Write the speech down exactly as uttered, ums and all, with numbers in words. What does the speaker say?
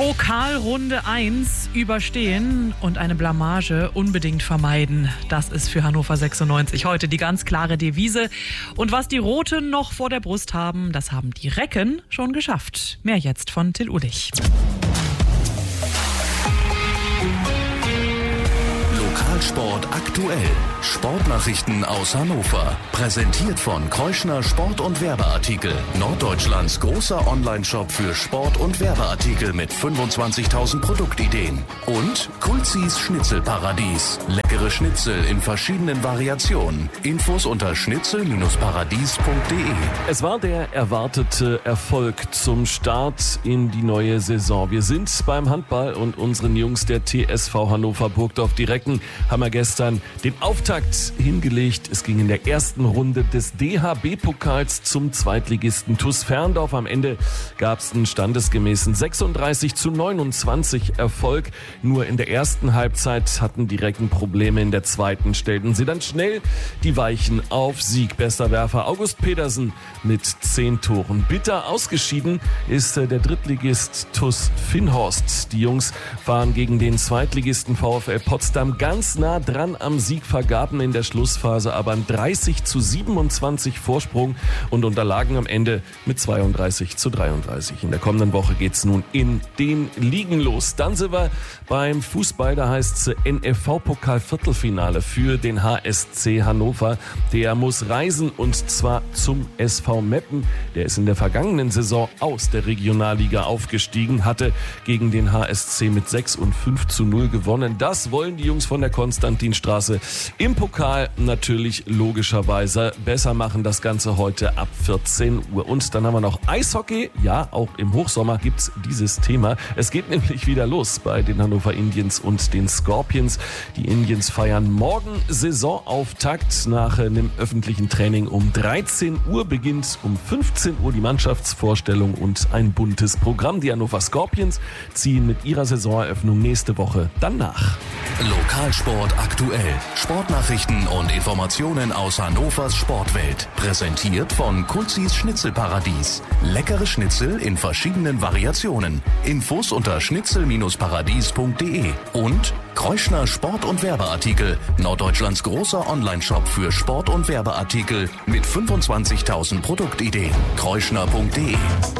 Pokalrunde eins überstehen und eine Blamage unbedingt vermeiden. Das ist für Hannover sechsundneunzig heute die ganz klare Devise. Und was die Roten noch vor der Brust haben, das haben die Recken schon geschafft. Mehr jetzt von Till Ulich. Lokalsport aktuell. Sportnachrichten aus Hannover. Präsentiert von Kreuschner Sport- und Werbeartikel. Norddeutschlands großer Onlineshop für Sport- und Werbeartikel mit fünfundzwanzigtausend Produktideen. Und Kulzis Schnitzelparadies. Leckere Schnitzel in verschiedenen Variationen. Infos unter schnitzel paradies punkt de. Es war der erwartete Erfolg zum Start in die neue Saison. Wir sind beim Handball und unseren Jungs der T S V Hannover Burgdorf die Recken haben wir gestern den Auftakt hingelegt. Es ging in der ersten Runde des D H B-Pokals zum Zweitligisten TuS Ferndorf. Am Ende gab es einen standesgemäßen sechsunddreißig zu neunundzwanzig Erfolg. Nur in der ersten Halbzeit hatten die Recken Probleme. In der zweiten stellten sie dann schnell die Weichen auf Sieg. Bester Werfer August Pedersen mit zehn Toren. Bitter ausgeschieden ist der Drittligist TuS Finnhorst. Die Jungs waren gegen den Zweitligisten VfL Potsdam ganz nah dran am Sieg, vergaben in der Schlussphase aber einen dreißig zu siebenundzwanzig Vorsprung und unterlagen am Ende mit zweiunddreißig zu dreiunddreißig. In der kommenden Woche geht's nun in den Ligen los. Dann sind wir beim Fußball, da heißt es N F V-Pokal-Viertelfinale für den H S C Hannover. Der muss reisen und zwar zum S V Meppen. Der ist in der vergangenen Saison aus der Regionalliga aufgestiegen, hatte gegen den H S C mit sechs und fünf zu null gewonnen. Das wollen die Jungs von der Konstantinstraße im Pokal natürlich logischerweise besser machen. Das Ganze heute ab vierzehn Uhr. Und dann haben wir noch Eishockey. Ja, auch im Hochsommer gibt's dieses Thema. Es geht nämlich wieder los bei den Hannover Indians und den Scorpions. Die Indians feiern morgen Saisonauftakt. Nach einem öffentlichen Training um dreizehn Uhr beginnt um fünfzehn Uhr die Mannschaftsvorstellung und ein buntes Programm. Die Hannover Scorpions ziehen mit ihrer Saisoneröffnung nächste Woche dann nach. Lokalsport aktuell. Sportnachrichten und Informationen aus Hannovers Sportwelt. Präsentiert von Kulzis Schnitzelparadies. Leckere Schnitzel in verschiedenen Variationen. Infos unter schnitzel paradies punkt de. Und Kreuschner Sport- und Werbeartikel. Norddeutschlands großer Onlineshop für Sport- und Werbeartikel mit fünfundzwanzigtausend Produktideen. kreuschner punkt de.